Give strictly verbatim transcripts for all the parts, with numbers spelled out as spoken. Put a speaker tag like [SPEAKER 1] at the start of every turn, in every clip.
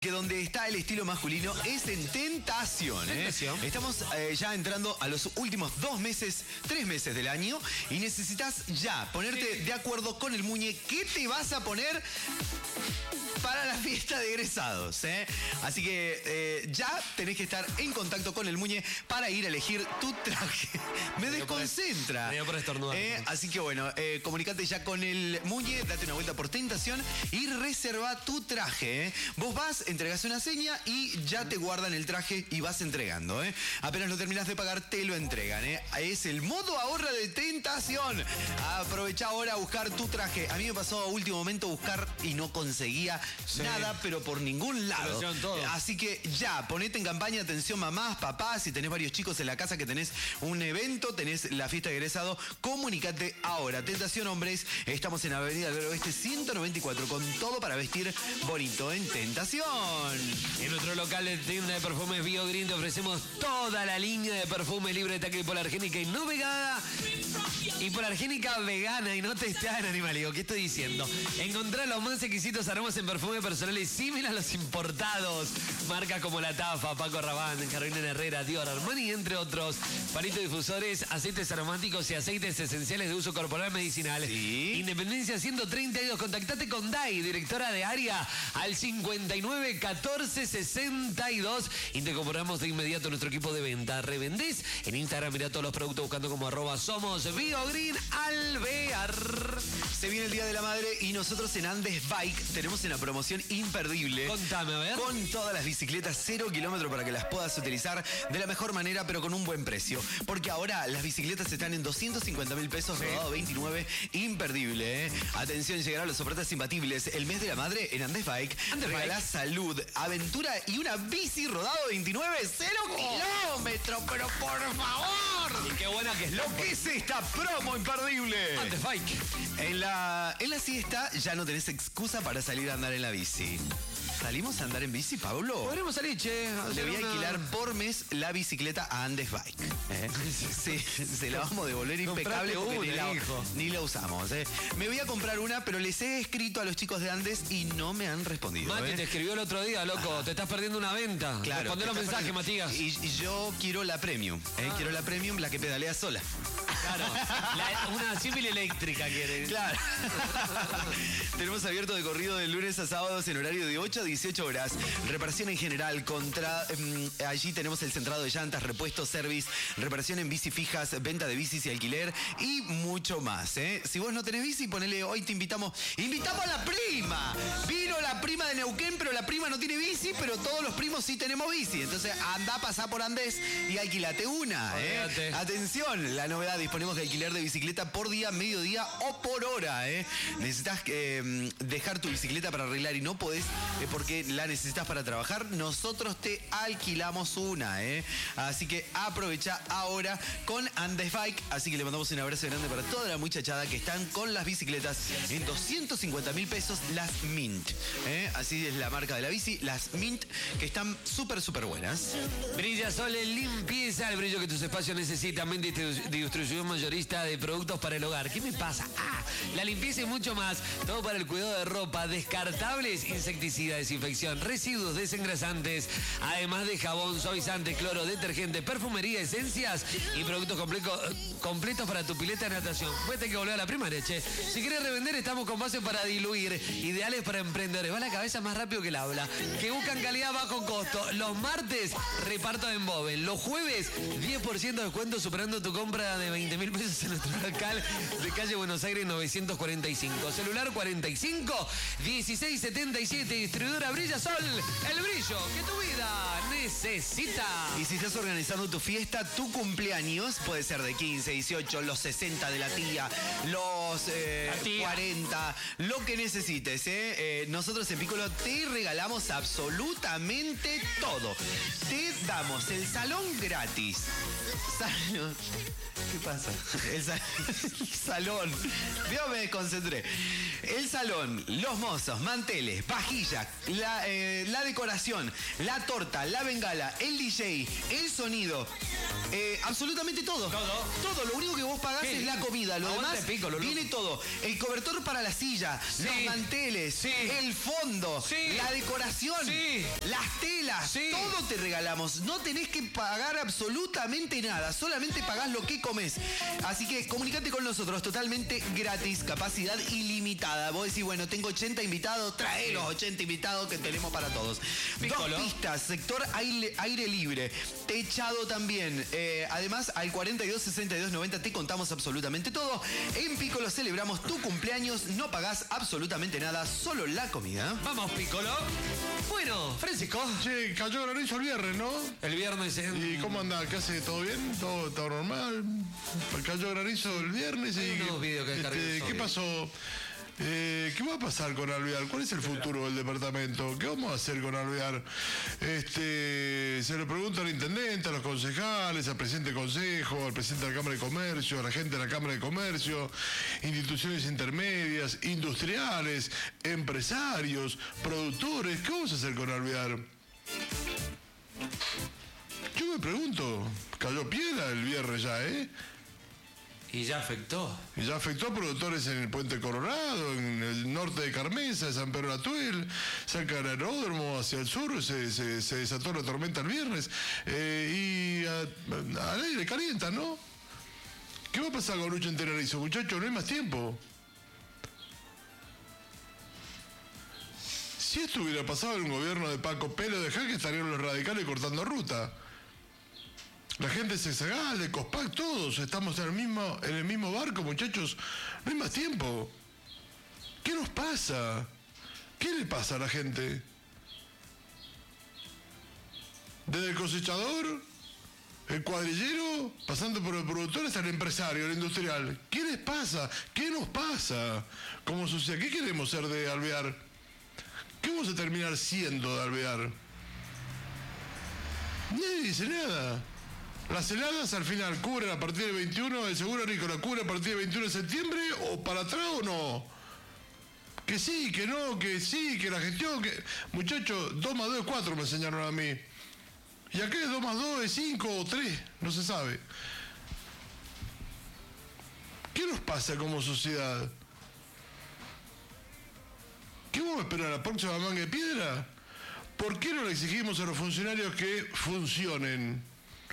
[SPEAKER 1] Que donde está el estilo masculino es en Tentación, ¿eh?
[SPEAKER 2] Tentación.
[SPEAKER 1] Estamos eh, ya entrando a los últimos dos meses, tres meses del año y necesitas ya ponerte
[SPEAKER 2] Sí.
[SPEAKER 1] de acuerdo con el muñe qué te vas a poner para la fiesta de egresados, ¿eh? Así que eh, ya tenés que estar en contacto con el muñe para ir a elegir tu traje. Me
[SPEAKER 2] Me dio por-
[SPEAKER 1] desconcentra.
[SPEAKER 2] me dio por estornudar.
[SPEAKER 1] ¿Eh? Así que bueno, eh, comunicate ya con el muñe, date una vuelta por Tentación y reserva tu traje, ¿eh? Vos vas, entregás una seña y ya te guardan el traje y vas entregando, ¿eh? Apenas lo terminás de pagar, te lo entregan, ¿eh? Es el modo ahorra de Tentación. Aprovecha ahora a buscar tu traje. A mí me pasó a último momento buscar y no conseguía
[SPEAKER 2] Sí.
[SPEAKER 1] nada, pero por ningún lado.
[SPEAKER 2] hicieron todo.
[SPEAKER 1] Así que ya, ponete en campaña, atención mamás, papás, si tenés varios chicos en la casa que tenés un evento, tenés la fiesta de egresado, comunícate ahora. Tentación Hombres, estamos en Avenida del Oeste ciento noventa y cuatro, con todo para vestir bonito en Tentación.
[SPEAKER 2] En nuestro local de tienda de perfumes BioGreen te ofrecemos toda la línea de perfumes libre de ataque hipoalergénica y no vegana. Hipoalergénica vegana y no testada en animales. ¿Qué estoy diciendo? Encontrá los más exquisitos aromas en perfume personales similares a los importados. Marcas como La Tafa, Paco Rabanne, Carolina Herrera, Dior, Armani, entre otros. Palitos difusores, aceites aromáticos y aceites esenciales de uso corporal medicinal.
[SPEAKER 1] Sí.
[SPEAKER 2] Independencia ciento treinta y dos. Contactate con Dai, directora de área, al cincuenta y nueve catorce sesenta y dos. Y te incorporamos de inmediato a nuestro equipo de venta. Revendés en Instagram, mirá todos los productos buscando como arroba somos BioGreen Alvear.
[SPEAKER 1] Se viene el Día de la Madre y nosotros en Andes Bike tenemos una promoción imperdible.
[SPEAKER 2] Contame, a ver.
[SPEAKER 1] Con todas las bicicletas cero kilómetros para que las puedas utilizar de la mejor manera, pero con un buen precio. Porque ahora las bicicletas están en doscientos cincuenta mil pesos, rodado veintinueve, imperdible, ¿eh? Atención, llegaron las ofertas imbatibles. El mes de la madre en Andes Bike.
[SPEAKER 2] Andes
[SPEAKER 1] Regalás salud, aventura y una bici rodado veintinueve, cero kilómetros, pero por favor.
[SPEAKER 2] Y qué buena que es
[SPEAKER 1] Lo que es esta promo imperdible.
[SPEAKER 2] Antes Bike.
[SPEAKER 1] En la, en la siesta ya no tenés excusa para salir a andar en la bici. ¿Salimos a andar en bici, Pablo?
[SPEAKER 2] Podremos salir, che.
[SPEAKER 1] Le voy a
[SPEAKER 2] Una-
[SPEAKER 1] alquilar por mes la bicicleta a Andes Bike. ¿eh? Sí, se la vamos a devolver impecable
[SPEAKER 2] Comprate
[SPEAKER 1] porque ni,
[SPEAKER 2] una,
[SPEAKER 1] la,
[SPEAKER 2] hijo.
[SPEAKER 1] ni la usamos. ¿eh? Me voy a comprar una, pero les he escrito a los chicos de Andes y no me han respondido.
[SPEAKER 2] Mati
[SPEAKER 1] ¿eh?
[SPEAKER 2] te escribió el otro día, loco. Te estás perdiendo una venta.
[SPEAKER 1] Claro.
[SPEAKER 2] Respondé los
[SPEAKER 1] te está
[SPEAKER 2] mensajes,
[SPEAKER 1] perdiendo.
[SPEAKER 2] Matías.
[SPEAKER 1] Y, y yo quiero la premium. ¿eh?
[SPEAKER 2] Ah.
[SPEAKER 1] Quiero la premium, la que pedalea sola.
[SPEAKER 2] Claro. La- una símil eléctrica quiere.
[SPEAKER 1] Claro. Tenemos abierto de corrido de lunes a sábados en horario de ocho a dieciocho horas. Reparación en general. Contra, eh, allí tenemos el centrado de llantas, repuesto, service, reparación en bici fijas, venta de bicis y alquiler y mucho más. ¿eh? Si vos no tenés bici, ponele hoy te invitamos. ¡Invitamos a la prima! Vino la prima de Neuquén, pero la prima no tiene bici, pero todos los primos sí tenemos bici. Entonces anda, pasá por Andes y alquilate una. ¿eh?
[SPEAKER 2] Olvídate.
[SPEAKER 1] Atención, la novedad, disponemos de alquiler de bicicleta por día, mediodía o por hora. ¿eh? Necesitas eh, dejar tu bicicleta para arreglar y no podés eh, porque la necesitas para trabajar. Nosotros te alquilamos una. ¿eh? Así que aprovecha ahora con Andes Bike. Así que le mandamos un abrazo grande para toda la muchachada que están con las bicicletas en doscientos cincuenta mil pesos, las Mint. ¿eh? Así es la marca de la bici, las Mint, que están súper, súper buenas.
[SPEAKER 2] Brilla Sol en limpieza, el brillo que tus espacios necesitan. Ven distribu- distribución mayorista de productos para el hogar. ¿Qué me pasa? Ah, la limpieza y mucho más. Todo para el cuidado de ropa, descartables, insecticida, desinfección, residuos desengrasantes, además de jabón, suavizante, cloro, detergente, perfumería, esencias y productos compleco- completos para tu pileta de natación. Pues hay que volver a la primaria, che. Si querés revender, estamos con base para diluir, ideales para emprendedores. Va la cabeza más rápido que el habla. Que buscan calidad bajo costo. Los martes, reparto en Boven. Los jueves, diez por ciento de descuento superando tu compra de veinte mil pesos en nuestro local de calle Buenos Aires novecientos cuarenta y cinco. Celular cuarenta y cinco, dieciséis setenta y siete. Distribuidora Brilla Sol. El brillo que tu vida necesita.
[SPEAKER 1] Y si estás organizando tu fiesta, tu cumpleaños, puede ser de quince, dieciocho, los sesenta de la tía, los eh,
[SPEAKER 2] La tía.
[SPEAKER 1] cuarenta, lo que necesites. ¿eh? Eh, nosotros en Piccolo te regalamos absolutamente todo. Te damos el salón gratis. Salón. ¿Qué pasa?
[SPEAKER 2] pasa?
[SPEAKER 1] El, sa- el salón. Yo me desconcentré. El salón, los mozos, manteles, vajilla, la, eh, la decoración, la torta, la bengala, el D J, el sonido. Eh, absolutamente todo.
[SPEAKER 2] ¿Todo?
[SPEAKER 1] Todo. Lo único que vos pagás
[SPEAKER 2] ¿Qué?
[SPEAKER 1] es la comida. Lo
[SPEAKER 2] Aguante
[SPEAKER 1] demás
[SPEAKER 2] pico, Lulú.
[SPEAKER 1] viene todo. El cobertor para la silla,
[SPEAKER 2] Sí.
[SPEAKER 1] los manteles,
[SPEAKER 2] Sí.
[SPEAKER 1] el fondo,
[SPEAKER 2] Sí.
[SPEAKER 1] la decoración,
[SPEAKER 2] Sí.
[SPEAKER 1] las telas.
[SPEAKER 2] Sí.
[SPEAKER 1] Todo te regalamos. No tenés que pagar absolutamente nada. Solamente pagás lo que comes. Así que comunicate con nosotros totalmente gratis, capacidad ilimitada. Vos decís, bueno, tengo ochenta invitados, trae los ochenta invitados que tenemos para todos.
[SPEAKER 2] Piccolo.
[SPEAKER 1] Dos pistas, sector aire, aire libre, techado también. Eh, además, al cuarenta y dos sesenta y dos noventa te contamos absolutamente todo. En Piccolo celebramos tu cumpleaños, no pagás absolutamente nada, solo la comida.
[SPEAKER 2] Vamos, Piccolo. Bueno, Francisco.
[SPEAKER 3] Che, cayó granizo el viernes, ¿no?
[SPEAKER 2] El viernes en...
[SPEAKER 3] ¿Y cómo anda? ¿Qué hace? ¿Todo bien? ¿Todo, todo normal? Cayó granizo el viernes y...
[SPEAKER 2] Hay unos videos que descargué
[SPEAKER 3] este,
[SPEAKER 2] yo,
[SPEAKER 3] ¿Qué
[SPEAKER 2] bien.
[SPEAKER 3] pasó? Eh, ¿Qué va a pasar con Alvear? ¿Cuál es el futuro del departamento? ¿Qué vamos a hacer con Alvear? Este, se lo pregunta al intendente, a los concejales, al presidente del consejo, al presidente de la Cámara de Comercio, a la gente de la Cámara de Comercio, instituciones intermedias, industriales, empresarios, productores. ¿Qué vamos a hacer con Alvear? Yo me pregunto, cayó piedra el viernes ya, ¿eh?
[SPEAKER 2] Y ya afectó.
[SPEAKER 3] Y ya afectó a productores en el Puente Colorado, en el norte de Carmesa, de San Pedro de Atuel, cerca del aeródromo, hacia el sur, se, se- se desató la tormenta el viernes. Eh, y a- al aire calienta, ¿no? ¿Qué va a pasar con Lucha en Tenerife, muchachos? No hay más tiempo. Si esto hubiera pasado en un gobierno de Paco Pelo, dejá que estarían los radicales cortando ruta. La gente de Sexagal, de Cospac, todos estamos en el mismo, en el mismo barco, muchachos. No hay más tiempo. ¿Qué nos pasa? ¿Qué le pasa a la gente? Desde el cosechador, el cuadrillero, pasando por el productor hasta el empresario, el industrial. ¿Qué les pasa? ¿Qué nos pasa como sociedad? ¿Qué queremos ser de Alvear? ¿Qué vamos a terminar siendo de Alvear? Nadie dice nada. Las heladas al final cubren a partir del veintiuno, el seguro agrícola cubre a partir del veintiuno de septiembre, o para atrás o no. Que sí, que no, que sí, que la gestión, que... Muchachos, dos más dos es cuatro, me enseñaron a mí. Y acá es dos más dos es cinco o tres, no se sabe. ¿Qué nos pasa como sociedad? ¿Qué vamos a esperar a la próxima manga de piedra? ¿Por qué no le exigimos a los funcionarios que funcionen?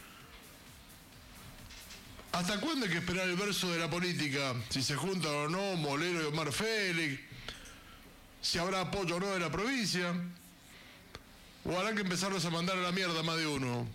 [SPEAKER 3] ¿Hasta cuándo hay que esperar el verso de la política? Si se juntan o no Molero y Omar Félix, si habrá apoyo o no de la provincia, o hará que empezarlos a mandar a la mierda más de uno.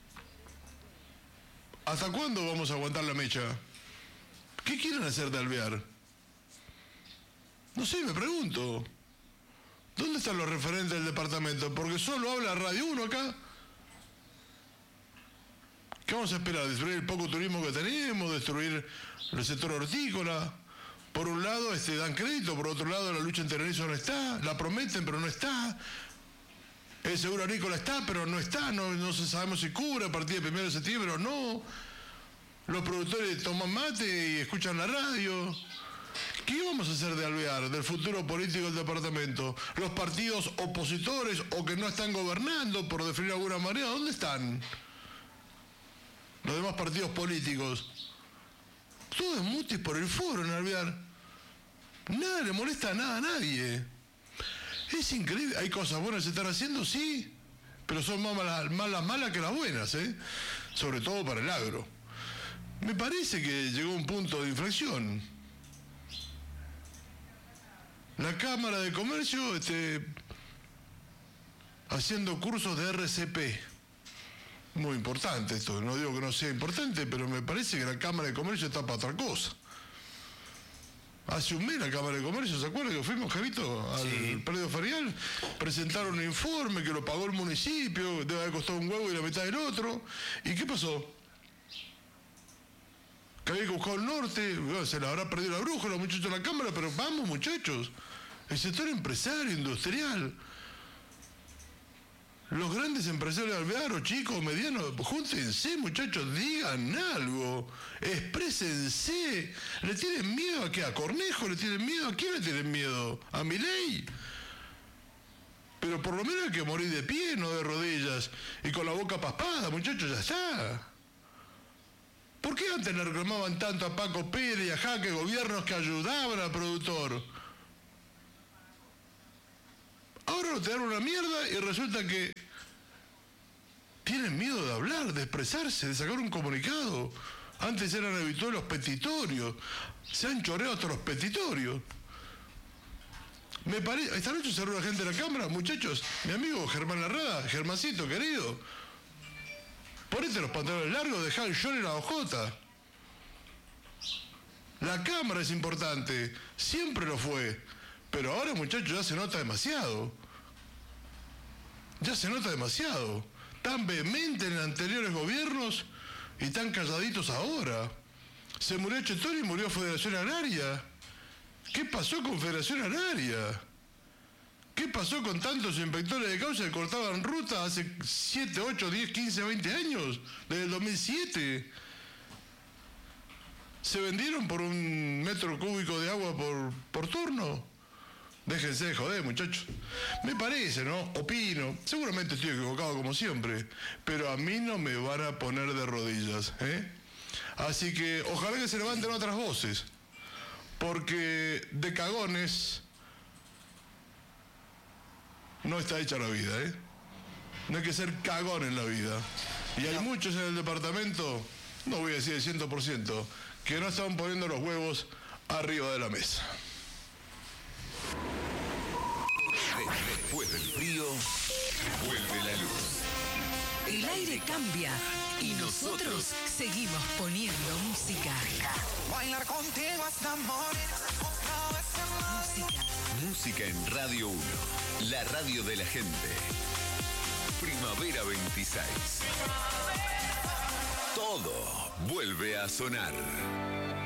[SPEAKER 3] ¿Hasta cuándo vamos a aguantar la mecha? ¿Qué quieren hacer de Alvear? No sé, me pregunto. ¿Dónde están los referentes del departamento? Porque solo habla Radio uno acá. ¿Qué vamos a esperar? ¿Destruir el poco turismo que tenemos? ¿Destruir el sector hortícola? Por un lado este, dan crédito, por otro lado la lucha en Tenerife no está, la prometen pero no está. El seguro agrícola está, pero no está, no, no se sabemos si cubre a partir del primero de septiembre o no. Los productores toman mate y escuchan la radio. ¿Qué vamos a hacer de Alvear, del futuro político del departamento? Los partidos opositores o que no están gobernando, por definir de alguna manera, ¿dónde están? Los demás partidos políticos. Todo es mutis por el foro en Alvear. Nada le molesta nada a nadie. Es increíble. Hay cosas buenas que se están haciendo, sí, pero son más malas, más las malas que las buenas, ¿eh? Sobre todo para el agro. Me parece que llegó un punto de inflexión. La Cámara de Comercio este, haciendo cursos de R C P. Muy importante esto, no digo que no sea importante, pero me parece que la Cámara de Comercio está para otra cosa. Hace un mes la Cámara de Comercio, ¿se acuerda que fuimos, Javito, al
[SPEAKER 1] Sí.
[SPEAKER 3] predio ferial? Presentaron un informe que lo pagó el municipio, debe haber costado un huevo y la mitad del otro. ¿Y qué pasó? Que había que buscar el norte, bueno, se le habrá perdido la brújula, muchachos de la Cámara, pero vamos, muchachos. El sector empresario, industrial. Los grandes empresarios de Alvear, chicos, medianos, júntense, muchachos, digan algo, exprésense. ¿Le tienen miedo a qué? ¿A Cornejo? ¿Le tienen miedo? ¿A quién le tienen miedo? ¿A Milei? Pero por lo menos hay que morir de pie, no de rodillas, y con la boca paspada, muchachos, ya está. ¿Por qué antes le reclamaban tanto a Paco Pérez y a Jaque, gobiernos que ayudaban al productor? Ahora te dan una mierda y resulta que tienen miedo de hablar, de expresarse, de sacar un comunicado. Antes eran habituales los petitorios. Se han choreado hasta los petitorios. Me parece, esta noche cerró la gente de la Cámara, muchachos, mi amigo Germán Larrada, Germancito querido, ponete los pantalones largos, dejá el short y la ojota. La Cámara es importante, siempre lo fue, pero ahora, muchachos, ya se nota demasiado. Ya se nota demasiado. Tan vehemente en anteriores gobiernos y tan calladitos ahora. Se murió Chetori y murió Federación Agraria. ¿Qué pasó con Federación Agraria? ¿Qué pasó con tantos inspectores de causa que cortaban ruta hace siete, ocho, diez, quince, veinte años? Desde el dos mil siete. ¿Se vendieron por un metro cúbico de agua por, por turno? Déjense de joder, muchachos. Me parece, ¿no? Opino. Seguramente estoy equivocado como siempre. Pero a mí no me van a poner de rodillas, ¿eh? Así que ojalá que se levanten otras voces. Porque de cagones no está hecha la vida, ¿eh? No hay que ser cagón en la vida. Y hay muchos en el departamento, no voy a decir el cien por ciento, que no están poniendo los huevos arriba de la mesa.
[SPEAKER 4] Después del frío, vuelve la luz.
[SPEAKER 5] El aire cambia y nosotros seguimos poniendo música.
[SPEAKER 6] Bailar contigo hasta morir.
[SPEAKER 5] Música.
[SPEAKER 4] Música en Radio uno, la radio de la gente. Primavera veintiséis. Todo vuelve a sonar.